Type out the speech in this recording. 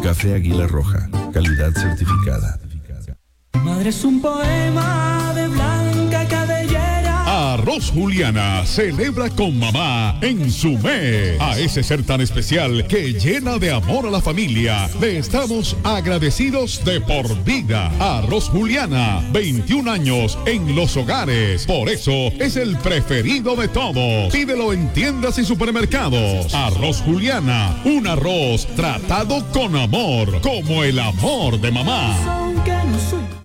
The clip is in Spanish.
Café Águila Roja, calidad certificada. Madre es un poema de Blanca Cabellera. Arroz Juliana celebra con mamá en su mes. A ese ser tan especial que llena de amor a la familia, le estamos agradecidos de por vida. Arroz Juliana, 21 años en los hogares. Por eso es el preferido de todos. Pídelo en tiendas y supermercados. Arroz Juliana, un arroz tratado con amor, como el amor de mamá. Aunque no soy